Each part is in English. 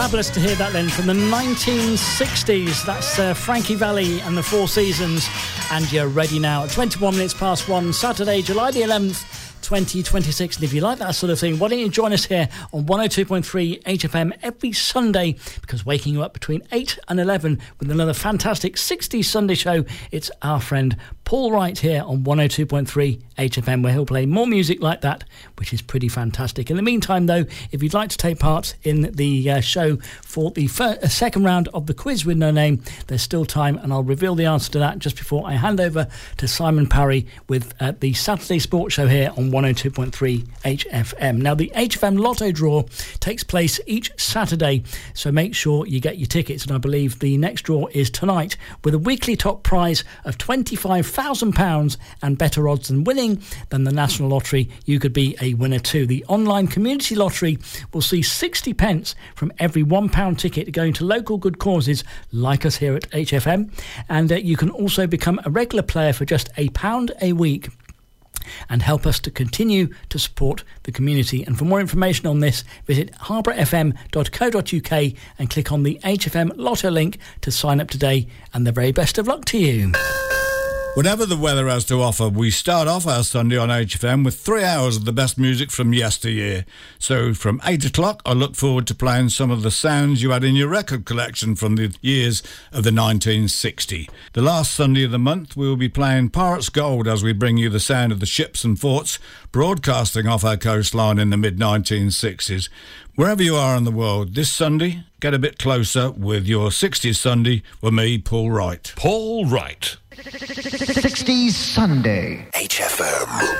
Fabulous to hear that then from the 1960s. That's Frankie Valli and the Four Seasons, and you're ready now at 21 minutes past 1, Saturday, July the 11th, 2026. And if you like that sort of thing, why don't you join us here on 102.3 HFM every Sunday, because waking you up between 8 and 11 with another fantastic 60s Sunday show, it's our friend Paul Wright here on 102.3 HFM, where he'll play more music like that, which is pretty fantastic. In the meantime, though, if you'd like to take part in the show for the second round of the quiz with no name, there's still time, and I'll reveal the answer to that just before I hand over to Simon Parry with the Saturday Sports Show here on 102.3 HFM. Now, the HFM Lotto draw takes place each Saturday, so make sure you get your tickets, and I believe the next draw is tonight with a weekly top prize of £25,000 and better odds than winning than the National Lottery. You could be a winner too. The online community lottery will see 60 pence from every £1 ticket going to local good causes like us here at HFM, and you can also become a regular player for just £1 a week and help us to continue to support the community. And for more information on this, visit harbourfm.co.uk and click on the HFM Lotto link to sign up today, and the very best of luck to you. Whatever the weather has to offer, we start off our Sunday on HFM with 3 hours of the best music from yesteryear. So from 8 o'clock, I look forward to playing some of the sounds you had in your record collection from the years of the 1960. The last Sunday of the month, we will be playing Pirates Gold as we bring you the sound of the ships and forts broadcasting off our coastline in the mid-1960s. Wherever you are in the world, this Sunday, get a bit closer with your 60s Sunday with me, Paul Wright. Paul Wright. 60s Sunday. HFM.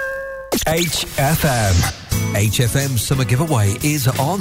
HFM Summer Giveaway is on.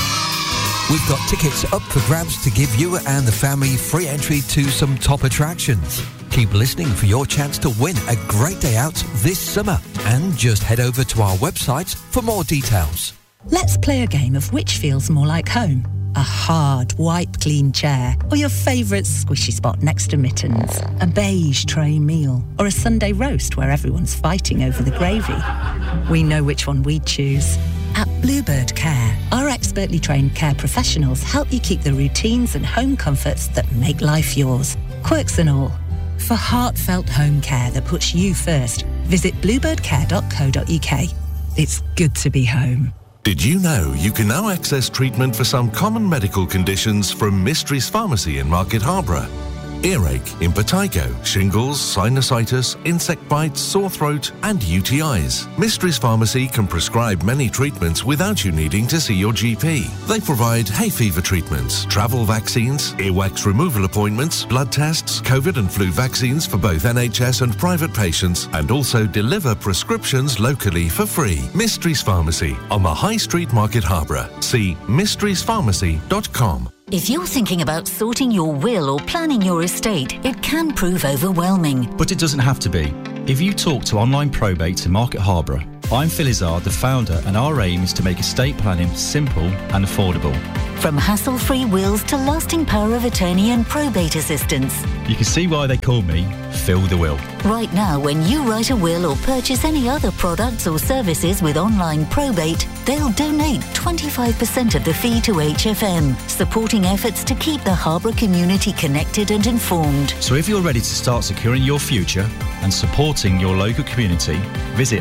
We've got tickets up for grabs to give you and the family free entry to some top attractions. Keep listening for your chance to win a great day out this summer, and just head over to our website for more details. Let's play a game of which feels more like home. A hard, wipe-clean chair, or your favourite squishy spot next to mittens. A beige tray meal, or a Sunday roast where everyone's fighting over the gravy. We know which one we'd choose. At Bluebird Care, our expertly trained care professionals help you keep the routines and home comforts that make life yours. Quirks and all. For heartfelt home care that puts you first, visit bluebirdcare.co.uk. It's good to be home. Did you know you can now access treatment for some common medical conditions from Mysteries Pharmacy in Market Harborough? Earache, impetigo, shingles, sinusitis, insect bites, sore throat and UTIs. Mysteries Pharmacy can prescribe many treatments without you needing to see your GP. They provide hay fever treatments, travel vaccines, earwax removal appointments, blood tests, COVID and flu vaccines for both NHS and private patients, and also deliver prescriptions locally for free. Mysteries Pharmacy on the High Street, Market Harborough. See mysteriespharmacy.com. If you're thinking about sorting your will or planning your estate, it can prove overwhelming. But it doesn't have to be. If you talk to Online Probate in Market Harborough, I'm Phil Izzard, the founder, and our aim is to make estate planning simple and affordable. From hassle-free wills to lasting power of attorney and probate assistance. You can see why they call me Phil the Will. Right now, when you write a will or purchase any other products or services with Online Probate, they'll donate 25% of the fee to HFM, supporting efforts to keep the Harborough community connected and informed. So if you're ready to start securing your future and supporting your local community, visit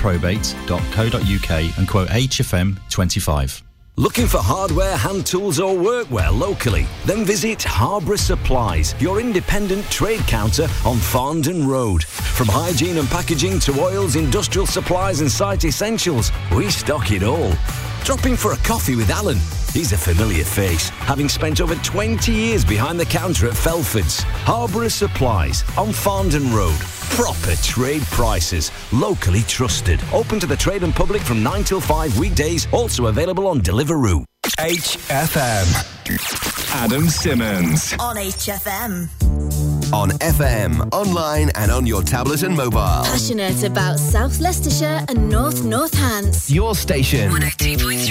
onlineprobate.co.uk and quote HFM 25. Looking for hardware, hand tools or workwear locally? Then visit Harborough Supplies, your independent trade counter on Farndon Road. From hygiene and packaging to oils, industrial supplies and site essentials, we stock it all. Drop in for a coffee with Alan. He's a familiar face, having spent over 20 years behind the counter at Felford's. Harborough Supplies on Farndon Road. Proper trade prices, locally trusted. Open to the trade and public from 9 till 5 weekdays. Also available on Deliveroo. HFM. Adam Simmons. On HFM. On FM, online and on your tablet and mobile. Passionate about South Leicestershire and North Northants. Your station. 102.3